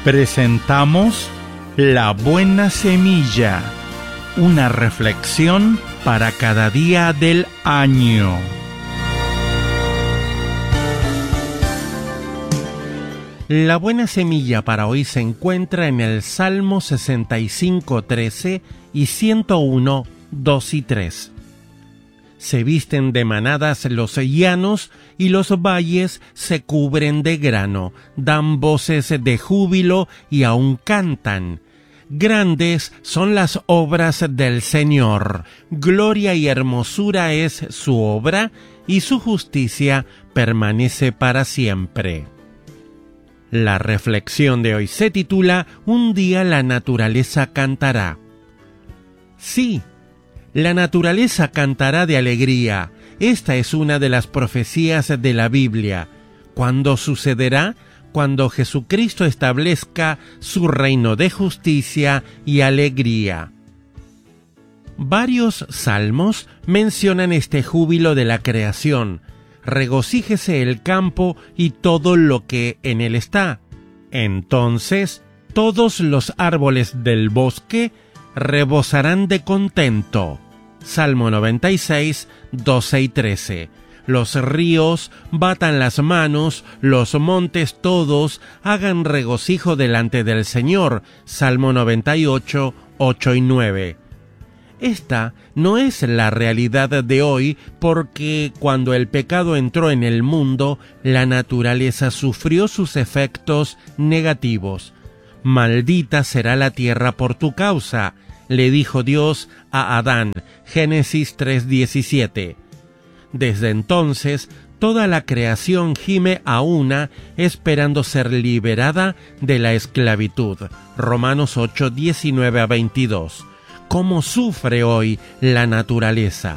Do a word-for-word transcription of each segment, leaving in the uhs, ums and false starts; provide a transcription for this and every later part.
Presentamos La Buena Semilla, una reflexión para cada día del año. La buena semilla para hoy se encuentra en el Salmo sesenta y cinco, trece y ciento uno, dos y tres. Se visten de manadas los llanos y los valles se cubren de grano, dan voces de júbilo y aún cantan. Grandes son las obras del Señor, gloria y hermosura es su obra, y su justicia permanece para siempre. La reflexión de hoy se titula Un día la naturaleza cantará. Sí, la naturaleza cantará de alegría. Esta es una de las profecías de la Biblia. ¿Cuándo sucederá? Cuando Jesucristo establezca su reino de justicia y alegría. Varios salmos mencionan este júbilo de la creación. Regocíjese el campo y todo lo que en él está. Entonces, todos los árboles del bosque rebosarán de contento. Salmo noventa y seis, doce y trece. Los ríos batan las manos, los montes todos hagan regocijo delante del Señor. Salmo noventa y ocho, ocho y nueve. Esta no es la realidad de hoy porque cuando el pecado entró en el mundo, la naturaleza sufrió sus efectos negativos. Maldita será la tierra por tu causa, le dijo Dios a Adán. Génesis tres diecisiete. Desde entonces, toda la creación gime a una, esperando ser liberada de la esclavitud. Romanos ocho, diecinueve a veintidós. ¿Cómo sufre hoy la naturaleza?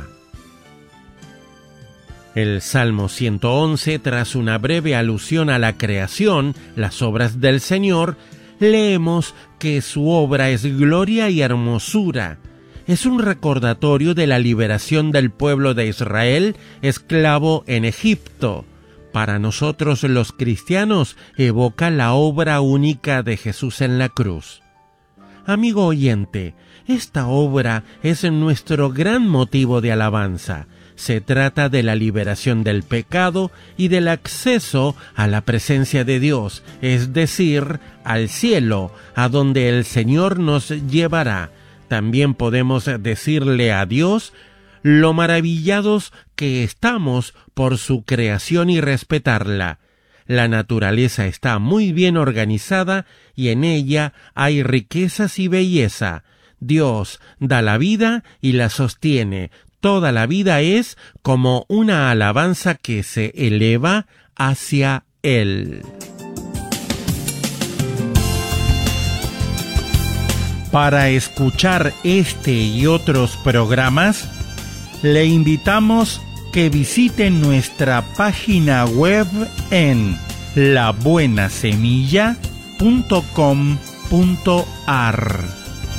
El Salmo ciento once, tras una breve alusión a la creación, las obras del Señor, leemos que su obra es gloria y hermosura. Es un recordatorio de la liberación del pueblo de Israel, esclavo en Egipto. Para nosotros los cristianos evoca la obra única de Jesús en la cruz. Amigo oyente, esta obra es nuestro gran motivo de alabanza. Se trata de la liberación del pecado y del acceso a la presencia de Dios, es decir, al cielo, a donde el Señor nos llevará. También podemos decirle a Dios lo maravillados que estamos por su creación y respetarla. La naturaleza está muy bien organizada y en ella hay riquezas y belleza. Dios da la vida y la sostiene. Toda la vida es como una alabanza que se eleva hacia Él. Para escuchar este y otros programas, le invitamos que visite nuestra página web en la buena semilla punto com punto a r.